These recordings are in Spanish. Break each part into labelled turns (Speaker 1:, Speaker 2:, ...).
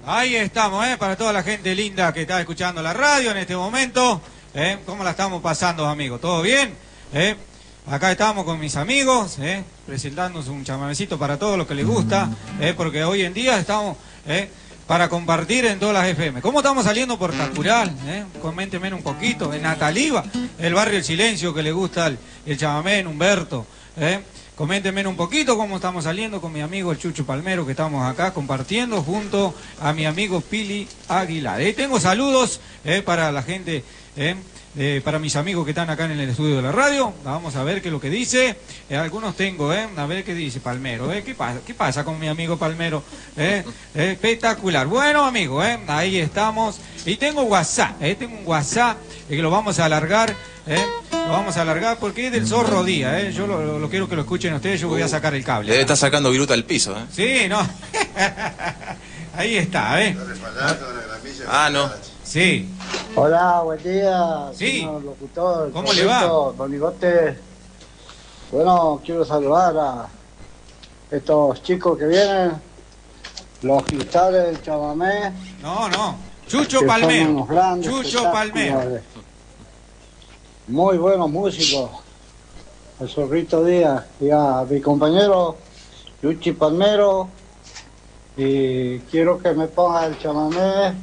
Speaker 1: Ahí estamos, para toda la gente linda que está escuchando la radio en este momento. ¿Cómo la estamos pasando, amigos? ¿Todo bien? Acá estamos con mis amigos, presentándonos un chamamecito para todos los que les gusta, porque hoy en día estamos para compartir en todas las FM. ¿Cómo estamos saliendo por Tacural? Coméntenme un poquito. En Nataliva, el barrio El Silencio, que le gusta el chamamé, en Humberto. Coméntenme un poquito cómo estamos saliendo con mi amigo el Chucho Palmero, que estamos acá compartiendo junto a mi amigo Pili Aguilar. Tengo saludos para la gente, para mis amigos que están acá en el estudio de la radio. Vamos a ver qué es lo que dice. Algunos tengo, a ver qué dice Palmero. ¿Qué pasa con mi amigo Palmero? Espectacular. Bueno, amigo, ahí estamos. Y tengo WhatsApp, tengo un WhatsApp que lo vamos a alargar. Lo vamos a alargar porque es del Zorro Díaz, yo lo quiero que lo escuchen ustedes, yo voy a sacar el cable.
Speaker 2: Debe estar sacando viruta al piso,
Speaker 1: Sí, no. Ahí está,
Speaker 2: Ah, no.
Speaker 1: Sí.
Speaker 3: Hola, buen día,
Speaker 1: sí.
Speaker 3: Señor locutor.
Speaker 1: ¿Cómo le va?
Speaker 3: Bonigote. Bueno, quiero saludar a estos chicos que vienen, los cristales del chamamé.
Speaker 1: No. Chucho Palmero. Chucho Palmero.
Speaker 3: Muy buenos músicos. El Zorrito Díaz y a mi compañero Yuchi Palmero. Y quiero que me ponga el chamamé,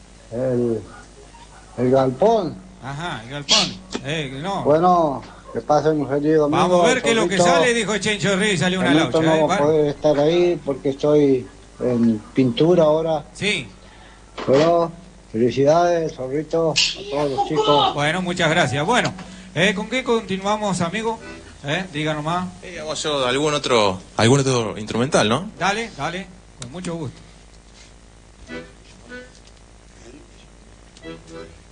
Speaker 3: el galpón.
Speaker 1: Ajá, el galpón. No.
Speaker 3: Bueno, que pasen un feliz domingo.
Speaker 1: Vamos a ver qué es lo que sale, dijo Chencho Rey, salió una laucha.
Speaker 3: No voy a poder estar ahí porque estoy en pintura ahora.
Speaker 1: Sí.
Speaker 3: Pero felicidades, Zorrito, a todos los chicos.
Speaker 1: Bueno, muchas gracias. Bueno, ¿con qué continuamos, amigo? Diga nomás.
Speaker 2: Digamos yo algún otro instrumental, ¿no?
Speaker 1: Dale, con mucho gusto.